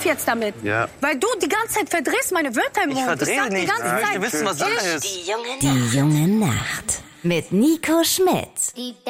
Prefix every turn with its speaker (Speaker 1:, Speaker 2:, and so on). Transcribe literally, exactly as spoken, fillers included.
Speaker 1: auf jetzt damit.
Speaker 2: Ja.
Speaker 1: Weil du die ganze Zeit verdrehst meine Wörter im Mund.
Speaker 3: Ich verdrehe nicht.
Speaker 1: Die ganze
Speaker 3: Ich
Speaker 1: Zeit.
Speaker 3: möchte wissen, was Sache ist.
Speaker 4: Die junge Nacht. Mit Nico Schmidt.